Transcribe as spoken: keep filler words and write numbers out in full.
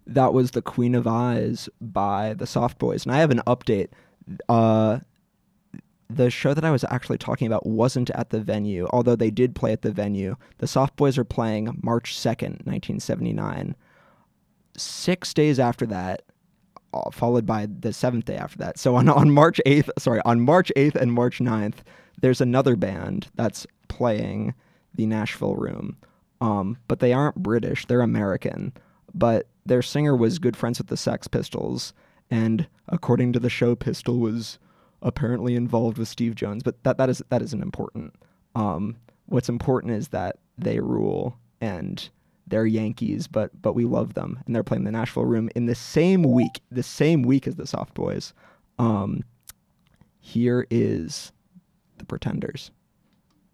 That was The Queen of Eyes by the Soft Boys. And I have an update. Uh, the show that I was actually talking about wasn't at the venue, although they did play at the venue. The Soft Boys are playing March second, nineteen seventy-nine. Six days after that, uh, followed by the seventh day after that. So on, on March eighth, sorry, on March eighth and March ninth, there's another band that's playing the Nashville Room. Um, but they aren't British, they're American. But their singer was good friends with the Sex Pistols, and according to the show, Pistol was apparently involved with Steve Jones, but that, that is that isn't important. Um, what's important is that they rule, and they're Yankees, but but we love them, and they're playing the Nashville Room in the same week, the same week as the Soft Boys. Um, here is the Pretenders.